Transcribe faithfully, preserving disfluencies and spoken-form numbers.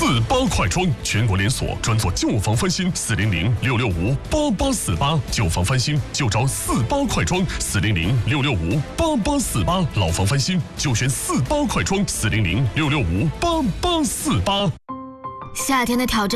四八快装，全国连锁，专做旧房翻新，四零零六六五八八四八，旧房翻新就找四八快装，四零零六六五八八四八，老房翻新就选四八快装，四零零六六五八八四八。 夏天的挑战。